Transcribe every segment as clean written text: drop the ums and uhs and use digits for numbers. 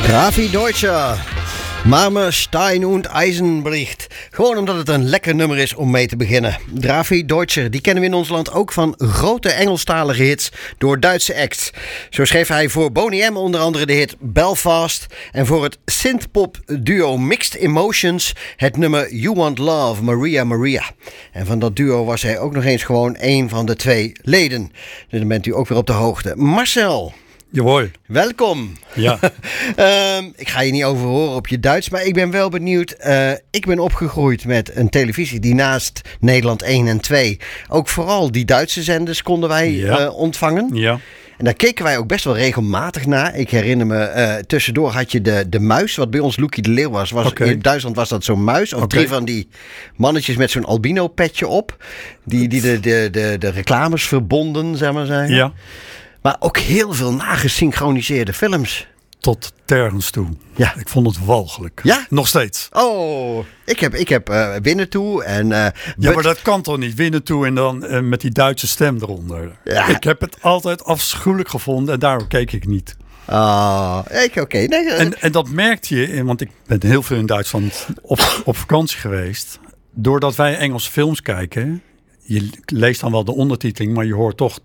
Raffi Deutscher. Marmer, Stein und Eisen bricht. Gewoon omdat het een lekker nummer is om mee te beginnen. Raffi Deutscher, die kennen we in ons land ook van grote Engelstalige hits door Duitse acts. Zo schreef hij voor Boney M onder andere de hit Belfast. En voor het synthpop duo Mixed Emotions het nummer You Want Love, Maria Maria. En van dat duo was hij ook nog eens gewoon een van de 2 leden. Dus dan bent u ook weer op de hoogte. Marcel. Jawohl. Welkom. Ja. Ik ga je niet over horen op je Duits, maar ik ben wel benieuwd. Ik ben opgegroeid met een televisie die naast Nederland 1 en 2... ook vooral die Duitse zenders konden wij ontvangen. Ja. En daar keken wij ook best wel regelmatig naar. Ik herinner me, tussendoor had je de muis, wat bij ons Loekie de Leeuw was. In Duitsland was dat zo'n muis. Of 3 van die mannetjes met zo'n albino petje op. Die de reclames verbonden, zeg maar zeggen. Ja. Maar ook heel veel nagesynchroniseerde films. Tot tergens toe. Ja. Ik vond het walgelijk. Ja? Nog steeds. Oh, ik heb Winnetou en... ja, maar dat kan toch niet? Winnetou en dan met die Duitse stem eronder. Ja. Ik heb het altijd afschuwelijk gevonden en daarom keek ik niet. Oké. Nee, en dat merkte je, want ik ben heel veel in Duitsland op vakantie geweest. Doordat wij Engelse films kijken, je leest dan wel de ondertiteling, maar je hoort toch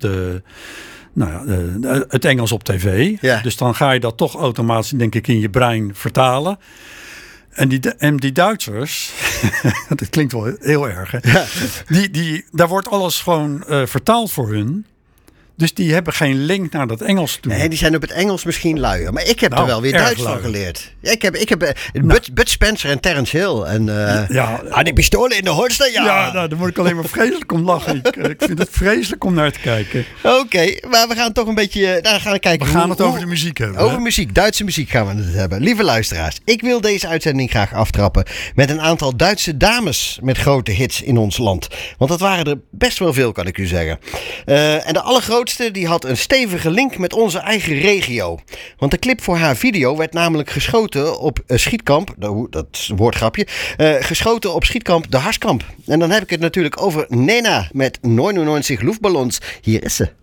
het Engels op tv. Ja. Dus dan ga je dat toch automatisch, denk ik, in je brein vertalen. En die Duitsers, dat klinkt wel heel erg, hè? Ja. Daar wordt alles gewoon vertaald voor hun. Dus die hebben geen link naar dat Engels toe. Nee, die zijn op het Engels misschien luier. Maar ik heb er wel weer Duits van geleerd. Ja, ik heb Bud Spencer en Terence Hill. En die pistolen in de holster, ja. Ja, daar word ik alleen maar vreselijk om lachen. Ik vind het vreselijk om naar te kijken. Oké, maar we gaan toch een beetje kijken. We gaan het over de muziek hebben. Over muziek, Duitse muziek gaan we het hebben. Lieve luisteraars, ik wil deze uitzending graag aftrappen met een aantal Duitse dames met grote hits in ons land. Want dat waren er best wel veel, kan ik u zeggen. En de allergrootste die had een stevige link met onze eigen regio. Want de clip voor haar video werd namelijk geschoten op schietkamp, dat is een woordgrapje, geschoten op schietkamp de Harskamp. En dan heb ik het natuurlijk over Nena met 99 Luftballons. Hier is ze.